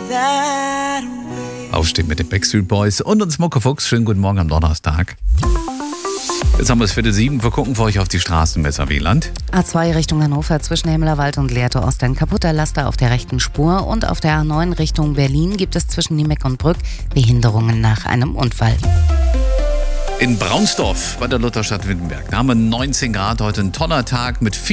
Aufstehen mit den Backstreet Boys und uns Mucke Fuchs. Schönen guten Morgen am Donnerstag. Jetzt haben wir es 6:45. Wir gucken für euch auf die Straßen Messer-Wieland. A2 Richtung Hannover zwischen Hemmerwald und Lehrte Ost ein kaputter Laster auf der rechten Spur. Und auf der A9 Richtung Berlin gibt es zwischen Niemeck und Brück Behinderungen nach einem Unfall. In Braunsdorf bei der Lutherstadt Wittenberg. Da haben wir 19 Grad, heute ein toller Tag mit